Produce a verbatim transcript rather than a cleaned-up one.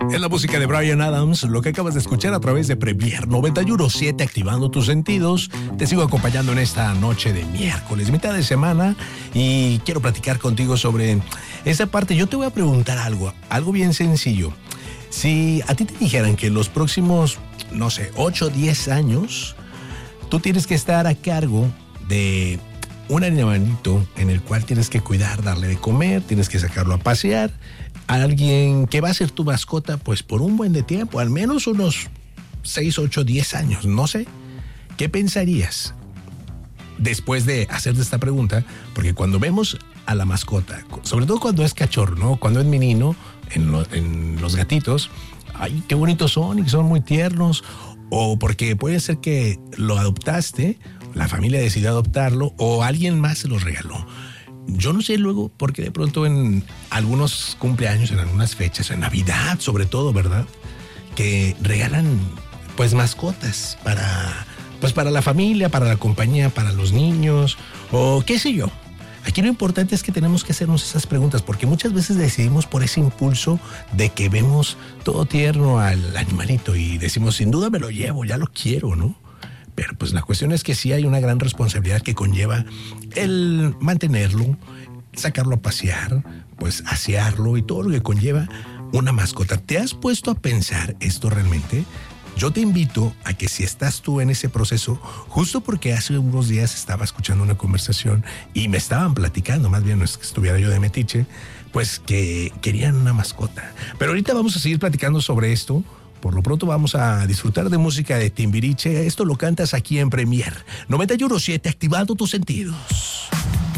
Es la música de Bryan Adams, lo que acabas de escuchar a través de Premier noventa y uno punto siete, activando tus sentidos. Te sigo acompañando en esta noche de miércoles, mitad de semana, y quiero platicar contigo sobre esa parte. Yo te voy a preguntar algo, algo bien sencillo. Si a ti te dijeran que en los próximos, no sé, ocho o diez años, tú tienes que estar a cargo de un animalito en el cual tienes que cuidar, darle de comer, tienes que sacarlo a pasear, a alguien que va a ser tu mascota, pues por un buen de tiempo, al menos unos seis, ocho, diez años, no sé. ¿Qué pensarías después de hacerte esta pregunta? Porque cuando vemos a la mascota, sobre todo cuando es cachorro, ¿no? Cuando es menino, en, lo, en los gatitos, ay, qué bonitos son y que son muy tiernos. O porque puede ser que lo adoptaste, la familia decidió adoptarlo, o alguien más se los regaló. Yo no sé luego, porque de pronto en algunos cumpleaños, en algunas fechas, en Navidad sobre todo, ¿verdad? Que regalan pues mascotas para, pues para la familia, para la compañía, para los niños, o qué sé yo. Aquí lo importante es que tenemos que hacernos esas preguntas, porque muchas veces decidimos por ese impulso de que vemos todo tierno al animalito y decimos, sin duda me lo llevo, ya lo quiero, ¿no? Pero pues la cuestión es que sí hay una gran responsabilidad que conlleva el mantenerlo, sacarlo a pasear, pues asearlo y todo lo que conlleva una mascota. ¿Te has puesto a pensar esto realmente? Yo te invito a que si estás tú en ese proceso, justo porque hace unos días estaba escuchando una conversación y me estaban platicando, más bien no es que estuviera yo de metiche, pues que querían una mascota. Pero ahorita vamos a seguir platicando sobre esto. Por lo pronto vamos a disfrutar de música de Timbiriche. Esto lo cantas aquí en Premier noventa y uno punto siete, activando tus sentidos.